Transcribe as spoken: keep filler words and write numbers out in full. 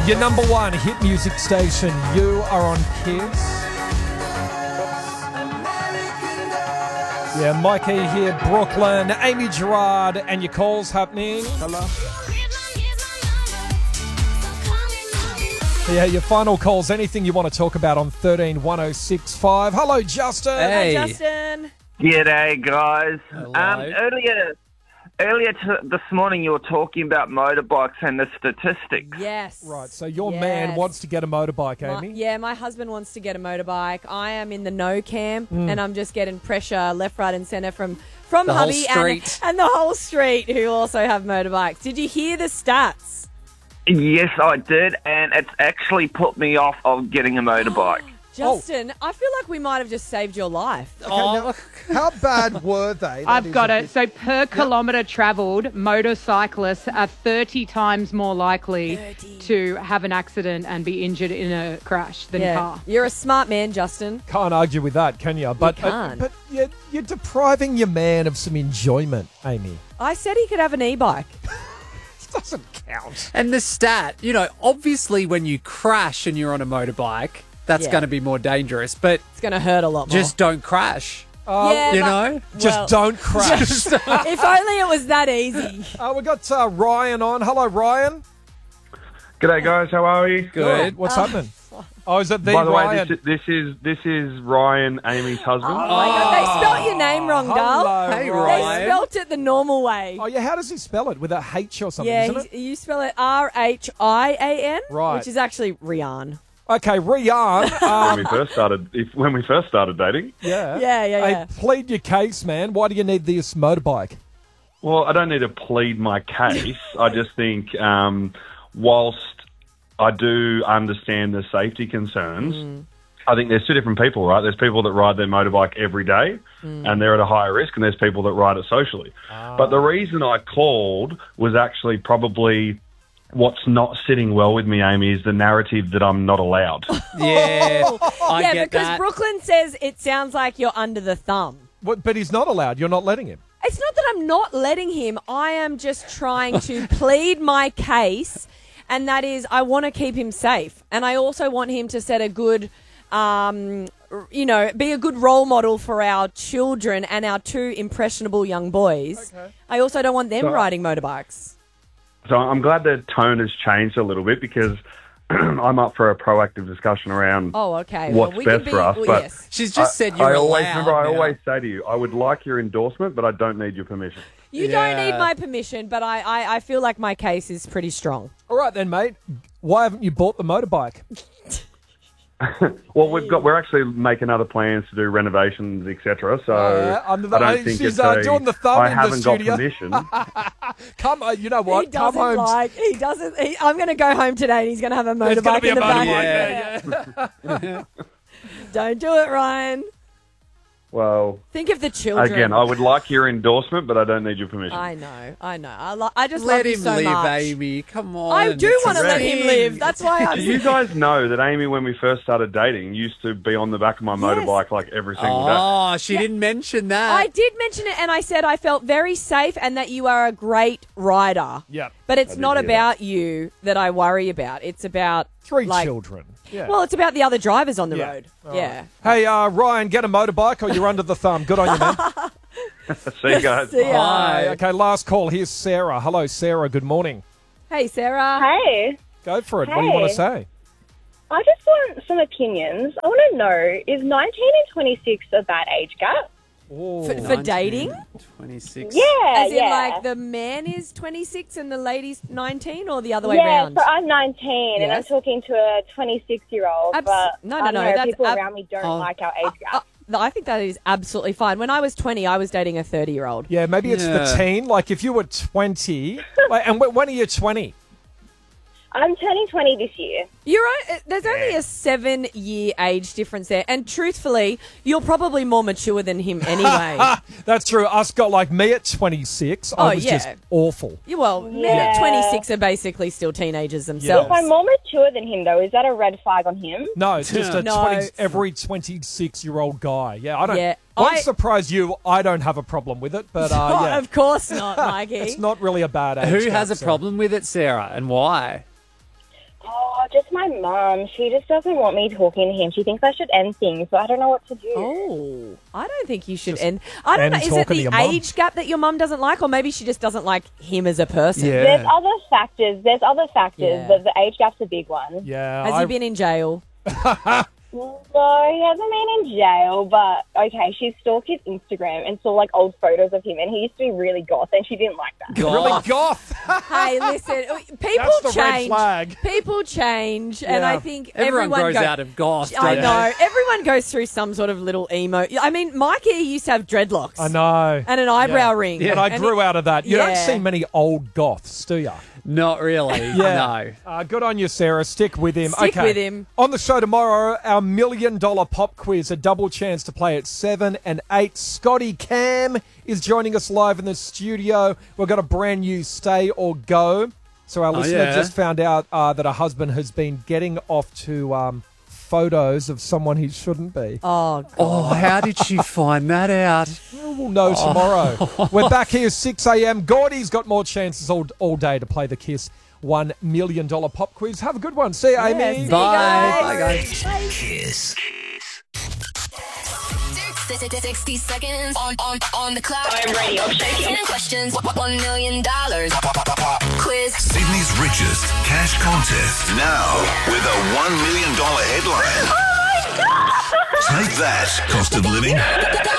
Your number one hit music station. You are on Kids. Yeah, Mikey here, Brooklyn, Amy Gerard, and your calls happening. Hello. Yeah, your final calls, anything you want to talk about on thirteen one oh six five. Hello, Justin. Hey. Hi, Justin. G'day, guys. Hello. Um, earlier, earlier t- this morning, you were talking about motorbikes and the statistics. Yes. Right, so your Yes. man wants to get a motorbike, My- Amy? yeah, my husband wants to get a motorbike. I am in the no camp, Hmm. and I'm just getting pressure left, right, and centre from from The whole hubby street. and, and the whole street who also have motorbikes. Did you hear the stats? Yes, I did, and it's actually put me off of getting a motorbike. Justin, I feel like we might have just saved your life. Oh, How bad were they? That I've is got a it. bit- So per kilometre travelled, motorcyclists are thirty times more likely thirty. to have an accident and be injured in a crash than Yeah, car. you're a smart man, Justin. Can't argue with that, can you? But, can't. but you're, you're depriving your man of some enjoyment, Amy. I said he could have an e-bike. It doesn't count. and the stat, you know, obviously when you crash and you're on a motorbike, that's Yeah. going to be more dangerous, but It's going to hurt a lot more. just don't crash. yeah, you but- know? Just well, don't crash. If only it was that easy. uh, we got uh, Ryan on. Hello, Ryan. G'day guys, how are you? Good. What's happening? Oh, is it the By the way, Ryan? this, this is this is Ryan, Amy's husband. Oh, my God, they spelt your name wrong, Gal. Hello, Hey, Ryan. They spelt it the normal way. Oh, yeah, how does he spell it? With a H or something, yeah, isn't he's- it? you spell it R H I A N, Right. which is actually Rian. Okay, Ryan. when Um, we first started, if, when we first started dating. yeah. Yeah, yeah, Hey, yeah. plead your case, man. Why do you need this motorbike? Well, I don't need to plead my case. I just think, um, whilst I do understand the safety concerns, I think there's two different people, right? There's people that ride their motorbike every day, and they're at a higher risk, and there's people that ride it socially. But the reason I called was actually probably what's not sitting well with me, Amy, is the narrative that I'm not allowed. Yeah, I yeah, get because that. Brooklyn says it sounds like you're under the thumb. What, but he's not allowed. You're not letting him. It's not that I'm not letting him. I am just trying to plead my case, and that is I want to keep him safe. And I also want him to set a good, um, r- you know, be a good role model for our children and our two impressionable young boys. Okay. I also don't want them So- riding motorbikes. So I'm glad the tone has changed a little bit because I'm up for a proactive discussion around Oh, okay. what's well, we best can be, for us. well, but yes. She's just I- said you're I always allowed remember. I now. always say to you, I would like your endorsement, but I don't need your permission. You Yeah. don't need my permission, but I, I, I feel like my case is pretty strong. All right then, mate. Why haven't you bought the motorbike? Well, we've got we're actually making other plans to do renovations, et cetera. So Oh, yeah, under the- I oh, don't think she's, it's uh, a, doing the thumb I in the haven't studio. got permission. Come, uh, you know what? He Come doesn't home. like. He doesn't. He, I'm going to go home today, and he's going to have a There's gonna motorbike be in a the back. motorbike, yeah, yeah. Don't do it, Ryan. Well, Think of the children. again, I would like your endorsement, but I don't need your permission. I know. I know. I, lo- I just Let love you him so live, much. Amy. Come on. I do It's want to a let him thing. live. That's why I'm. Do you guys know that Amy, when we first started dating, used to be on the back of my motorbike like every single day? Oh, she didn't mention that. I did mention it, and I said I felt very safe, and that you are a great rider. Yep. But it's I did not hear that. about you that I worry about. It's about Three like, children. Yeah. Well, it's about the other drivers on the Yeah. road. All Yeah. Hey, uh, Ryan, get a motorbike or you're under the thumb. Good on you, man. See you guys. See ya. Bye. Okay, last call. Here's Sarah. Hello, Sarah. Good morning. Hey, Sarah. Hey, Go for it. What do you want to Hey. say? I just want some opinions. I want to know, is nineteen and twenty-six a bad age gap? Oh. For, for dating? twenty-six. Yeah, As in, yeah. like, the man is twenty-six and the lady's nineteen, or the other way yeah, around? so I'm nineteen and I'm Yes. talking to a twenty-six-year-old, Abs- but no, no, I don't no, know, that's people ab- around me don't Oh. like our age gap. Uh, no, I think that is absolutely fine. When I was twenty, I was dating a thirty-year-old. Yeah, maybe it's the Yeah. teen. Like if you were twenty, like, and wh- when are you twenty? I'm turning twenty this year. You're right. There's only a seven-year age difference there, and truthfully, you're probably more mature than him anyway. That's true. Us got like me at twenty-six. Oh, I was yeah. just awful. Yeah, well, men Yeah. at twenty-six are basically still teenagers themselves. If I'm more mature than him, though, is that a red flag on him? No, it's just a No. twenty, every twenty-six-year-old guy. Yeah, I don't. Yeah, Won't I- surprise you. I don't have a problem with it, but uh, Oh, yeah, of course not, Mikey. it's not really a bad age. Who gap, has a so- problem with it, Sarah, and why? Oh, just my mum. She just doesn't want me talking to him. She thinks I should end things, so I don't know what to do. Oh, I don't think you should end. I don't end know. Is it talking to the your mum. age gap that your mum doesn't like, or maybe she just doesn't like him as a person? Yeah. There's other factors. There's other factors, Yeah. but the age gap's a big one. Yeah. Has I- he been in jail? No, he hasn't been in jail, but okay, she stalked his Instagram and saw like old photos of him, and he used to be really goth, and she didn't like that. Really goth. Hey, listen, people That's the red change. flag. People change, and Yeah. I think Everyone, everyone grows go- out of goth. I don't know. they? Everyone goes through some sort of little emo. I mean, Mikey used to have dreadlocks. I know. And an eyebrow Yeah. ring. And I And grew it- out of that. You don't Yeah. see many old goths, do you? Not really. No. Uh, good on you, Sarah. Stick with him. Stick okay. with him. On the show tomorrow, our million dollar pop quiz, a double chance to play at seven and eight. Scotty Cam is joining us live in the studio. We've got a brand new Stay or Go. So our Oh, listener yeah. just found out uh, that her husband has been getting off to um, photos of someone he shouldn't be. Oh, God. Oh, how did she find that out? We'll know tomorrow. We're back here six a.m. Gordy's got more chances all, all day to play the Kiss one million dollar pop quiz. Have a good one. See you, Yeah, Amy. see you Bye. guys. Bye, guys. Bye. Kiss. sixty seconds on, on, on the clock. I'm ready. I'm shaking. ten questions. One million dollars. Quiz. Sydney's richest cash contest. Now with a one million dollars headline. Oh my God! Take that, cost of living.